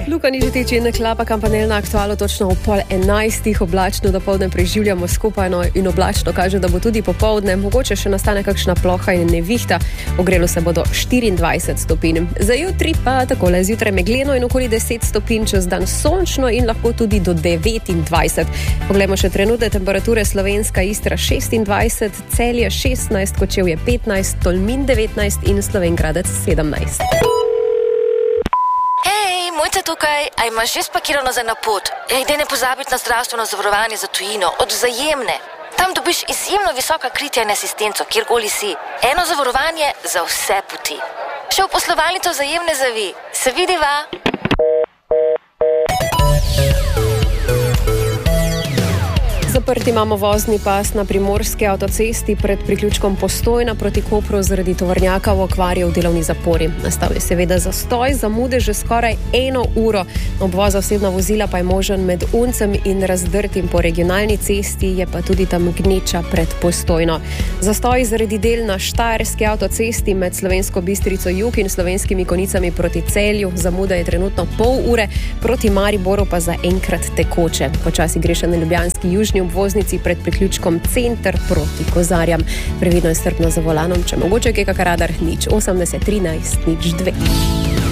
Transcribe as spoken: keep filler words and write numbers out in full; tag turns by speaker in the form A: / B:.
A: Luka Nižetič in Klapa Kampanel na Aktualu točno v pol enajstih. Oblačno dopoldne preživljamo skupaj in oblačno kaže, da bo tudi popoldne. Mogoče še nastane kakšna ploha in nevihta. Ogrelo se bo do štiriindvajset stopinj. Za jutri pa takole zjutraj megleno in okoli deset stopinj, čez dan sončno in lahko tudi do devetindvajset. Poglejmo še trenutne temperature. Slovenska Istra šestindvajset, Celje šestnajst, Kočevje petnajst, Tolmin devetnajst in Slovenj Gradec sedemnajst.
B: Hej, Mojca tukaj, a imaš že spakirano za na pot? Ej, daj ne pozabiti na zdravstveno zavarovanje za tujino, od Vzajemne. Tam dobiš izjemno visoka kritja in asistenco, kjerkoli si. Eno zavarovanje za vse poti. Še v poslovalnico Vzajemne zavi. Se vidiva?
A: Zaprti imamo vozni pas na primorski avtocesti pred priključkom Postojna proti Kopru zaradi tovornjaka v okvarju v delovni zapori. Nastal je seveda zastoj, zamude že skoraj eno uro. Obvoz osebna vozila pa je možen med Uncem in Razdrtim po regionalni cesti, je pa tudi tam gneča pred Postojno. Zastoj zaradi del na štajerski avtocesti med Slovensko Bistrico jug in Slovenskimi Konicami proti Celju. Zamuda je trenutno pol ure, proti Mariboru pa zaenkrat tekoče. Počasi gre še na ljubljanski južni obvoznici pred priključkom Center proti Kozarjam. Previdno in strpno za volanom, če mogoče kaj kak radar, nič osemdeset trinajst nič dve.